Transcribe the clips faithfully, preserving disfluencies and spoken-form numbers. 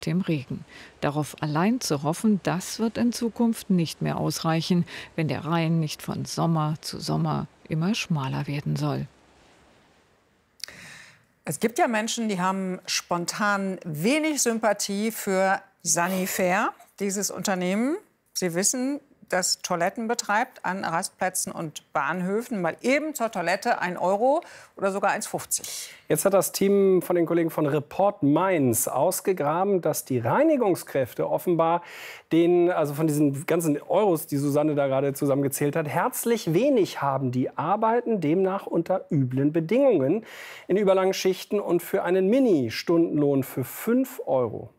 dem Regen. Darauf allein zu hoffen, das wird in Zukunft nicht mehr ausreichen, wenn der Rhein nicht von Sommer zu Sommer immer schmaler werden soll. Es gibt ja Menschen, die haben spontan wenig Sympathie für Sanifair, dieses Unternehmen. Sie wissen, das Toiletten betreibt an Rastplätzen und Bahnhöfen. Mal eben zur Toilette ein Euro oder sogar eins fünfzig. Jetzt hat das Team von den Kollegen von Report Mainz ausgegraben, dass die Reinigungskräfte offenbar den, also von diesen ganzen Euros, die Susanne da gerade zusammengezählt hat, herzlich wenig haben. Die arbeiten demnach unter üblen Bedingungen in überlangen Schichten und für einen Mini-Stundenlohn für fünf Euro.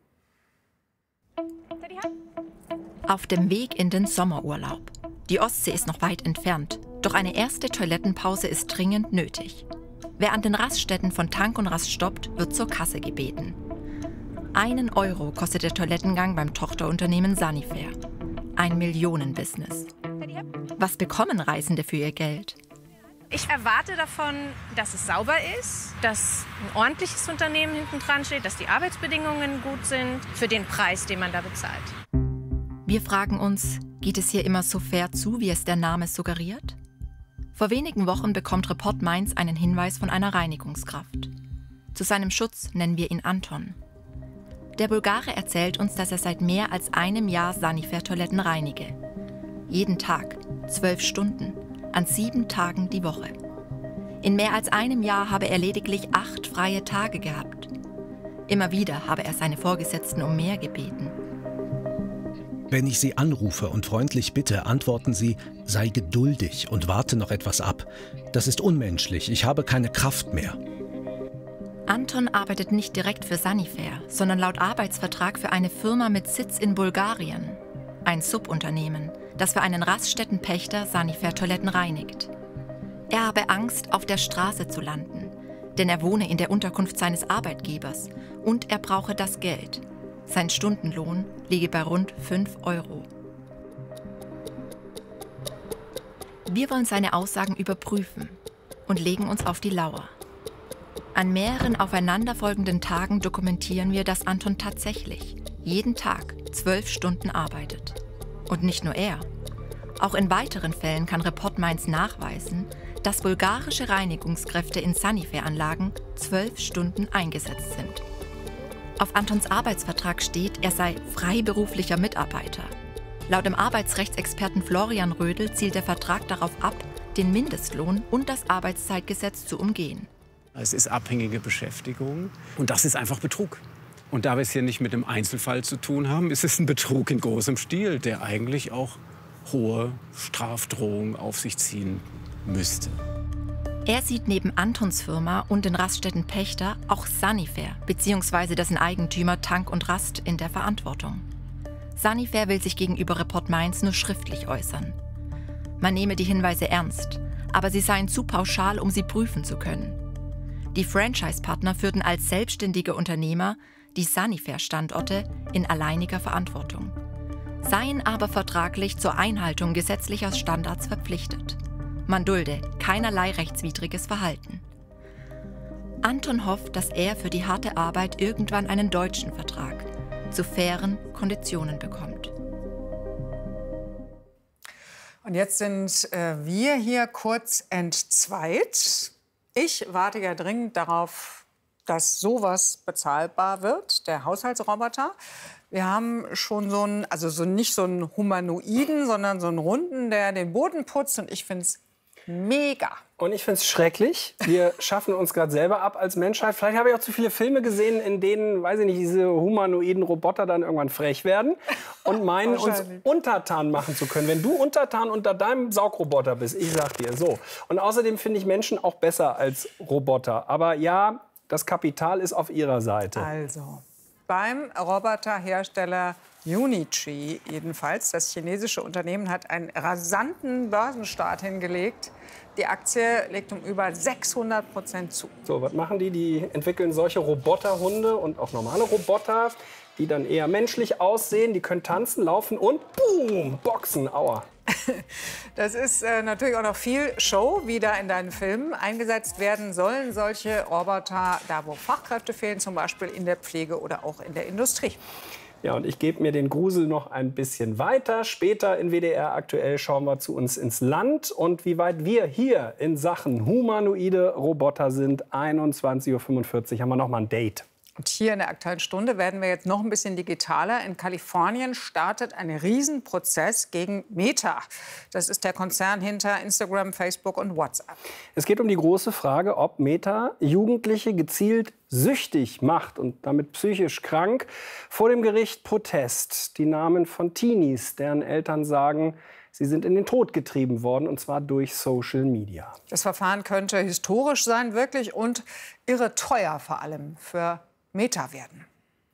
Auf dem Weg in den Sommerurlaub. Die Ostsee ist noch weit entfernt, doch eine erste Toilettenpause ist dringend nötig. Wer an den Raststätten von Tank und Rast stoppt, wird zur Kasse gebeten. Einen Euro kostet der Toilettengang beim Tochterunternehmen Sanifair. Ein Millionenbusiness. Was bekommen Reisende für ihr Geld? Ich erwarte davon, dass es sauber ist, dass ein ordentliches Unternehmen hinten dran steht, dass die Arbeitsbedingungen gut sind für den Preis, den man da bezahlt. Wir fragen uns, geht es hier immer so fair zu, wie es der Name suggeriert? Vor wenigen Wochen bekommt Report Mainz einen Hinweis von einer Reinigungskraft. Zu seinem Schutz nennen wir ihn Anton. Der Bulgare erzählt uns, dass er seit mehr als einem Jahr Sanifair-Toiletten reinige. Jeden Tag, zwölf Stunden, an sieben Tagen die Woche. In mehr als einem Jahr habe er lediglich acht freie Tage gehabt. Immer wieder habe er seine Vorgesetzten um mehr gebeten. Wenn ich Sie anrufe und freundlich bitte, antworten Sie, sei geduldig und warte noch etwas ab. Das ist unmenschlich, ich habe keine Kraft mehr. Anton arbeitet nicht direkt für Sanifair, sondern laut Arbeitsvertrag für eine Firma mit Sitz in Bulgarien. Ein Subunternehmen, das für einen Raststättenpächter Sanifair-Toiletten reinigt. Er habe Angst, auf der Straße zu landen, denn er wohne in der Unterkunft seines Arbeitgebers und er brauche das Geld. Sein Stundenlohn liege bei rund fünf Euro. Wir wollen seine Aussagen überprüfen und legen uns auf die Lauer. An mehreren aufeinanderfolgenden Tagen dokumentieren wir, dass Anton tatsächlich jeden Tag zwölf Stunden arbeitet. Und nicht nur er. Auch in weiteren Fällen kann Report Mainz nachweisen, dass bulgarische Reinigungskräfte in Sanifair-Anlagen zwölf Stunden eingesetzt sind. Auf Antons Arbeitsvertrag steht, er sei freiberuflicher Mitarbeiter. Laut dem Arbeitsrechtsexperten Florian Rödel zielt der Vertrag darauf ab, den Mindestlohn und das Arbeitszeitgesetz zu umgehen. Es ist abhängige Beschäftigung und das ist einfach Betrug. Und da wir es hier nicht mit einem Einzelfall zu tun haben, ist es ein Betrug in großem Stil, der eigentlich auch hohe Strafdrohungen auf sich ziehen müsste. Er sieht neben Antons Firma und den Raststätten Pächter auch Sanifair bzw. dessen Eigentümer Tank und Rast in der Verantwortung. Sanifair will sich gegenüber Report Mainz nur schriftlich äußern. Man nehme die Hinweise ernst, aber sie seien zu pauschal, um sie prüfen zu können. Die Franchise-Partner führten als selbstständige Unternehmer die Sanifair-Standorte in alleiniger Verantwortung, seien aber vertraglich zur Einhaltung gesetzlicher Standards verpflichtet. Man dulde keinerlei rechtswidriges Verhalten. Anton hofft, dass er für die harte Arbeit irgendwann einen deutschen Vertrag zu fairen Konditionen bekommt. Und jetzt sind äh, wir hier kurz entzweit. Ich warte ja dringend darauf, dass sowas bezahlbar wird, der Haushaltsroboter. Wir haben schon so einen, also so nicht so einen Humanoiden, sondern so einen Runden, der den Boden putzt. Und ich finde es mega. Und ich finde es schrecklich. Wir schaffen uns gerade selber ab als Menschheit. Vielleicht habe ich auch zu viele Filme gesehen, in denen, weiß ich nicht, diese humanoiden Roboter dann irgendwann frech werden und meinen, uns untertan machen zu können. Wenn du untertan unter deinem Saugroboter bist, ich sag dir so. Und außerdem finde ich Menschen auch besser als Roboter. Aber ja, das Kapital ist auf ihrer Seite. Also, beim Roboterhersteller Unitree jedenfalls, das chinesische Unternehmen, hat einen rasanten Börsenstart hingelegt. Die Aktie legt um über sechshundert Prozent zu. So, was machen die? Die entwickeln solche Roboterhunde und auch normale Roboter, die dann eher menschlich aussehen. Die können tanzen, laufen und boom, boxen, aua. Das ist äh, natürlich auch noch viel Show, wie da in deinen Filmen eingesetzt werden sollen. Solche Roboter, da wo Fachkräfte fehlen, zum Beispiel in der Pflege oder auch in der Industrie. Ja, und ich gebe mir den Grusel noch ein bisschen weiter. Später in W D R aktuell schauen wir zu uns ins Land und wie weit wir hier in Sachen humanoide Roboter sind. einundzwanzig Uhr fünfundvierzig haben wir noch mal ein Date. Und hier in der Aktuellen Stunde werden wir jetzt noch ein bisschen digitaler. In Kalifornien startet ein Riesenprozess gegen Meta. Das ist der Konzern hinter Instagram, Facebook und WhatsApp. Es geht um die große Frage, ob Meta Jugendliche gezielt süchtig macht und damit psychisch krank. Vor dem Gericht Protest. Die Namen von Teenies, deren Eltern sagen, sie sind in den Tod getrieben worden, und zwar durch Social Media. Das Verfahren könnte historisch sein, wirklich, und irre teuer vor allem für Meta werden.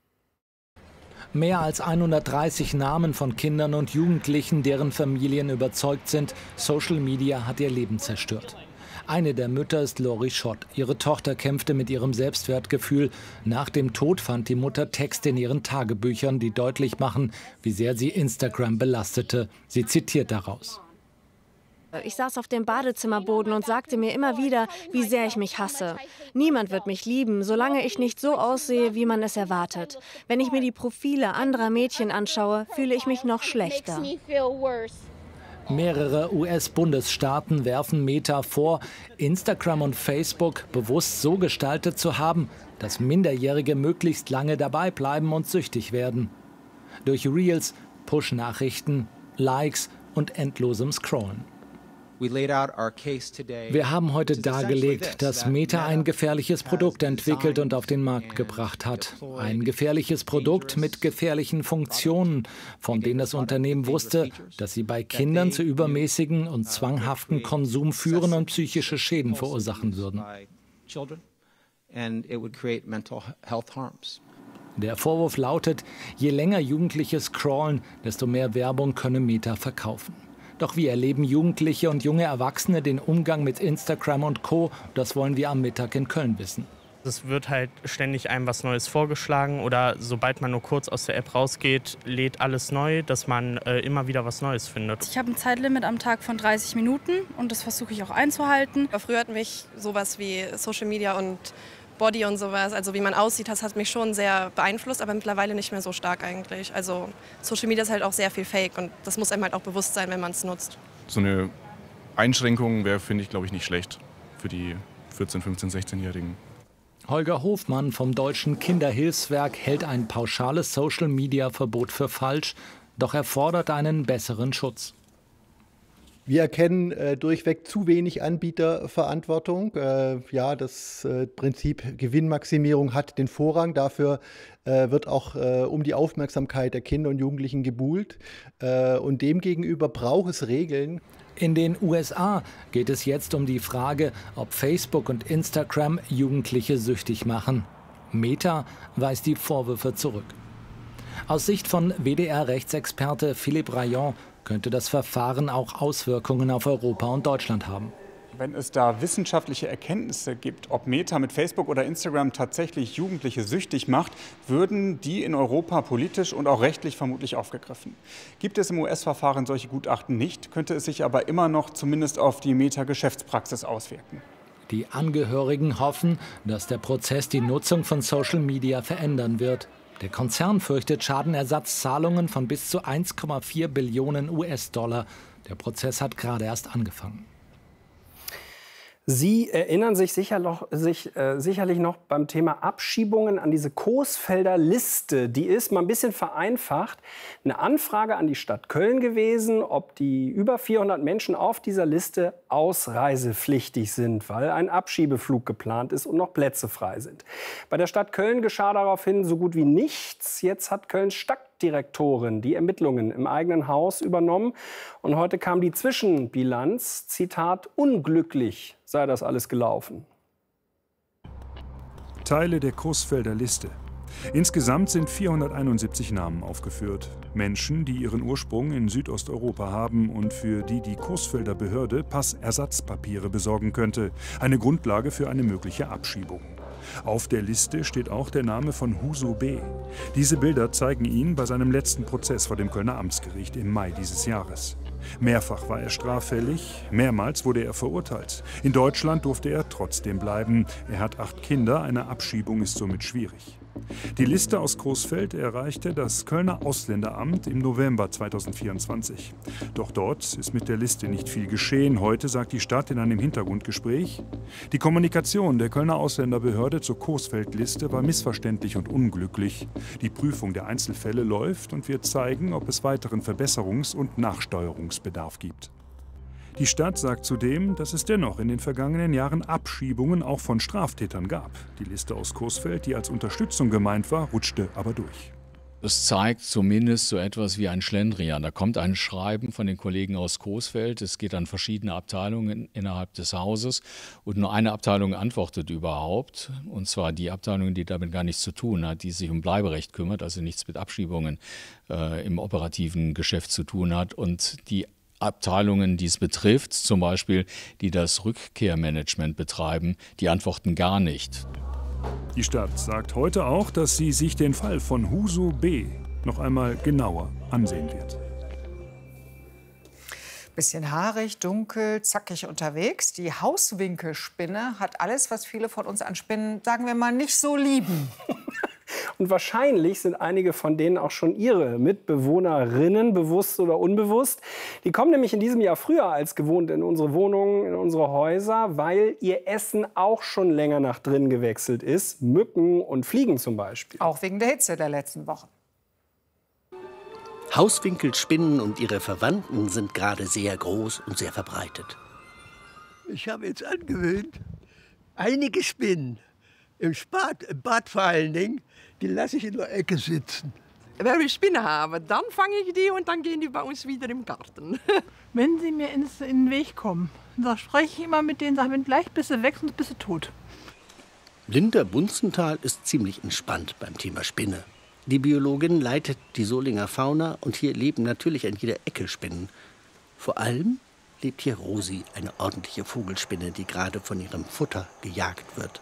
Mehr als hundertdreißig Namen von Kindern und Jugendlichen, deren Familien überzeugt sind, Social Media hat ihr Leben zerstört. Eine der Mütter ist Lori Schott. Ihre Tochter kämpfte mit ihrem Selbstwertgefühl. Nach dem Tod fand die Mutter Texte in ihren Tagebüchern, die deutlich machen, wie sehr sie Instagram belastete. Sie zitiert daraus. Ich saß auf dem Badezimmerboden und sagte mir immer wieder, wie sehr ich mich hasse. Niemand wird mich lieben, solange ich nicht so aussehe, wie man es erwartet. Wenn ich mir die Profile anderer Mädchen anschaue, fühle ich mich noch schlechter. Mehrere U S-Bundesstaaten werfen Meta vor, Instagram und Facebook bewusst so gestaltet zu haben, dass Minderjährige möglichst lange dabei bleiben und süchtig werden. Durch Reels, Push-Nachrichten, Likes und endlosem Scrollen. Wir haben heute dargelegt, dass Meta ein gefährliches Produkt entwickelt und auf den Markt gebracht hat. Ein gefährliches Produkt mit gefährlichen Funktionen, von denen das Unternehmen wusste, dass sie bei Kindern zu übermäßigen und zwanghaften Konsum führen und psychische Schäden verursachen würden. Der Vorwurf lautet, je länger Jugendliche scrollen, desto mehr Werbung könne Meta verkaufen. Doch wie erleben Jugendliche und junge Erwachsene den Umgang mit Instagram und Co.? Das wollen wir am Mittag in Köln wissen. Es wird halt ständig einem was Neues vorgeschlagen oder sobald man nur kurz aus der App rausgeht, lädt alles neu, dass man äh, immer wieder was Neues findet. Ich habe ein Zeitlimit am Tag von dreißig Minuten und das versuche ich auch einzuhalten. Früher hat mich sowas wie Social Media und Body und sowas, also wie man aussieht, das hat mich schon sehr beeinflusst, aber mittlerweile nicht mehr so stark eigentlich. Also Social Media ist halt auch sehr viel Fake und das muss einem halt auch bewusst sein, wenn man es nutzt. So eine Einschränkung wäre, finde ich, glaube ich, nicht schlecht für die vierzehn-, fünfzehn-, sechzehnjährigen. Holger Hofmann vom Deutschen Kinderhilfswerk hält ein pauschales Social-Media-Verbot für falsch, doch er fordert einen besseren Schutz. Wir erkennen äh, durchweg zu wenig Anbieterverantwortung. Äh, ja, das äh, Prinzip Gewinnmaximierung hat den Vorrang. Dafür äh, wird auch äh, um die Aufmerksamkeit der Kinder und Jugendlichen gebuhlt. Äh, und demgegenüber braucht es Regeln. In den U S A geht es jetzt um die Frage, ob Facebook und Instagram Jugendliche süchtig machen. Meta weist die Vorwürfe zurück. Aus Sicht von W D R-Rechtsexperte Philippe Rayon könnte das Verfahren auch Auswirkungen auf Europa und Deutschland haben. Wenn es da wissenschaftliche Erkenntnisse gibt, ob Meta mit Facebook oder Instagram tatsächlich Jugendliche süchtig macht, würden die in Europa politisch und auch rechtlich vermutlich aufgegriffen. Gibt es im U S-Verfahren solche Gutachten nicht, könnte es sich aber immer noch zumindest auf die Meta-Geschäftspraxis auswirken. Die Angehörigen hoffen, dass der Prozess die Nutzung von Social Media verändern wird. Der Konzern fürchtet Schadenersatzzahlungen von bis zu eins Komma vier Billionen U S-Dollar. Der Prozess hat gerade erst angefangen. Sie erinnern sich, sicher noch, sich, äh, sicherlich noch beim Thema Abschiebungen an diese Coesfelder Liste. Die ist mal ein bisschen vereinfacht eine Anfrage an die Stadt Köln gewesen, ob die über vierhundert Menschen auf dieser Liste ausreisepflichtig sind, weil ein Abschiebeflug geplant ist und noch Plätze frei sind. Bei der Stadt Köln geschah daraufhin so gut wie nichts. Jetzt hat Kölns Stadtdirektorin die Ermittlungen im eigenen Haus übernommen. Und heute kam die Zwischenbilanz, Zitat, unglücklich sei das alles gelaufen. Teile der Coesfelder Liste. Insgesamt sind vierhunderteinundsiebzig Namen aufgeführt. Menschen, die ihren Ursprung in Südosteuropa haben und für die die Coesfelder Behörde Passersatzpapiere besorgen könnte. Eine Grundlage für eine mögliche Abschiebung. Auf der Liste steht auch der Name von Huso B. Diese Bilder zeigen ihn bei seinem letzten Prozess vor dem Kölner Amtsgericht im Mai dieses Jahres. Mehrfach war er straffällig, mehrmals wurde er verurteilt. In Deutschland durfte er trotzdem bleiben. Er hat acht Kinder, eine Abschiebung ist somit schwierig. Die Liste aus Coesfeld erreichte das Kölner Ausländeramt im November zweitausendvierundzwanzig. Doch dort ist mit der Liste nicht viel geschehen. Heute sagt die Stadt in einem Hintergrundgespräch: Die Kommunikation der Kölner Ausländerbehörde zur Coesfeld-Liste war missverständlich und unglücklich. Die Prüfung der Einzelfälle läuft und wird zeigen, ob es weiteren Verbesserungs- und Nachsteuerungsbedarf gibt. Die Stadt sagt zudem, dass es dennoch in den vergangenen Jahren Abschiebungen auch von Straftätern gab. Die Liste aus Coesfeld, die als Unterstützung gemeint war, rutschte aber durch. Es zeigt zumindest so etwas wie ein Schlendrian. Da kommt ein Schreiben von den Kollegen aus Coesfeld. Es geht an verschiedene Abteilungen innerhalb des Hauses. Und nur eine Abteilung antwortet überhaupt. Und zwar die Abteilung, die damit gar nichts zu tun hat, die sich um Bleiberecht kümmert, also nichts mit Abschiebungen äh, im operativen Geschäft zu tun hat. Und die Abteilungen, die es betrifft, zum Beispiel, die das Rückkehrmanagement betreiben, die antworten gar nicht. Die Stadt sagt heute auch, dass sie sich den Fall von Huso B. noch einmal genauer ansehen wird. Bisschen haarig, dunkel, zackig unterwegs. Die Hauswinkelspinne hat alles, was viele von uns an Spinnen, sagen wir mal, nicht so lieben. Und wahrscheinlich sind einige von denen auch schon ihre Mitbewohnerinnen, bewusst oder unbewusst. Die kommen nämlich in diesem Jahr früher als gewohnt in unsere Wohnungen, in unsere Häuser, weil ihr Essen auch schon länger nach drin gewechselt ist. Mücken und Fliegen zum Beispiel. Auch wegen der Hitze der letzten Wochen. Hauswinkelspinnen und ihre Verwandten sind gerade sehr groß und sehr verbreitet. Ich habe jetzt angewöhnt, einige Spinnen, im, Spat, im Bad vor allen Dingen, die lasse ich in der Ecke sitzen. Wenn wir Spinnen haben, dann fange ich die und dann gehen die bei uns wieder im Garten. Wenn sie mir ins, in den Weg kommen, da spreche ich immer mit denen, sage, gleich bist du weg, sonst bist du tot. Linda Bunzenthal ist ziemlich entspannt beim Thema Spinne. Die Biologin leitet die Solinger Fauna und hier leben natürlich an jeder Ecke Spinnen. Vor allem lebt hier Rosi, eine ordentliche Vogelspinne, die gerade von ihrem Futter gejagt wird.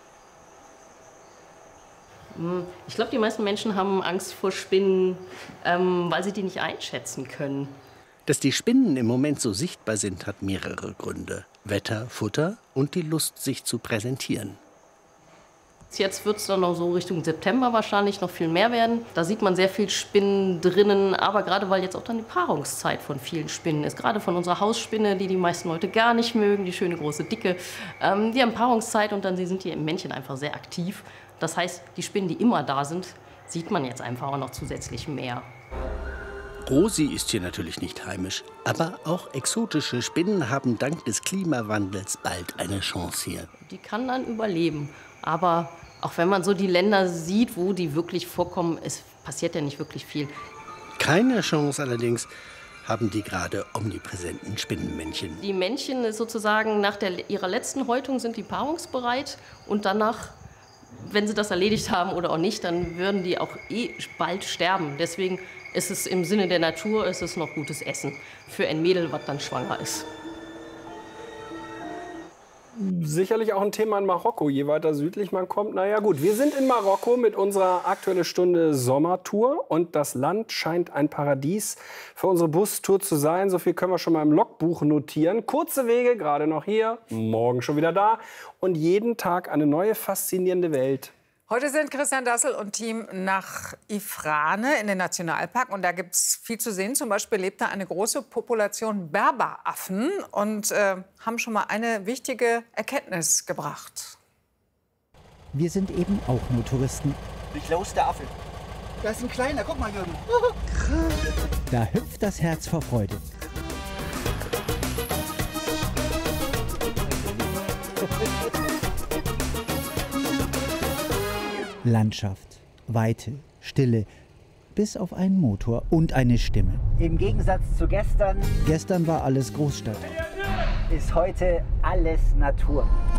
Ich glaube, die meisten Menschen haben Angst vor Spinnen, ähm, weil sie die nicht einschätzen können. Dass die Spinnen im Moment so sichtbar sind, hat mehrere Gründe. Wetter, Futter und die Lust, sich zu präsentieren. Jetzt wird es dann noch so Richtung September wahrscheinlich noch viel mehr werden. Da sieht man sehr viel Spinnen drinnen, aber gerade weil jetzt auch dann die Paarungszeit von vielen Spinnen ist. Gerade von unserer Hausspinne, die die meisten Leute gar nicht mögen, die schöne große Dicke. Ähm, die haben Paarungszeit und dann sind die im Männchen einfach sehr aktiv. Das heißt, die Spinnen, die immer da sind, sieht man jetzt einfach auch noch zusätzlich mehr. Rosi ist hier natürlich nicht heimisch, aber auch exotische Spinnen haben dank des Klimawandels bald eine Chance hier. Die kann dann überleben, aber auch wenn man so die Länder sieht, wo die wirklich vorkommen, es passiert ja nicht wirklich viel. Keine Chance allerdings haben die gerade omnipräsenten Spinnenmännchen. Die Männchen sozusagen nach der, ihrer letzten Häutung sind die paarungsbereit und danach, wenn sie das erledigt haben oder auch nicht, dann würden die auch eh bald sterben. Deswegen ist es im Sinne der Natur, ist es noch gutes Essen für ein Mädel, was dann schwanger ist. Sicherlich auch ein Thema in Marokko, je weiter südlich man kommt. Naja gut, wir sind in Marokko mit unserer Aktuelle Stunde Sommertour und das Land scheint ein Paradies für unsere Bustour zu sein. So viel können wir schon mal im Logbuch notieren. Kurze Wege, gerade noch hier, morgen schon wieder da und jeden Tag eine neue faszinierende Welt. Heute sind Christian Dassel und Team nach Ifrane in den Nationalpark. Und da gibt es viel zu sehen. Zum Beispiel lebt da eine große Population Berberaffen und äh, haben schon mal eine wichtige Erkenntnis gebracht. Wir sind eben auch nur Touristen. Wie groß der Affe? Da ist ein kleiner, guck mal, Jürgen. Da hüpft das Herz vor Freude. Landschaft, Weite, Stille, bis auf einen Motor und eine Stimme. Im Gegensatz zu gestern. Gestern war alles Großstadt. Ist heute alles Natur.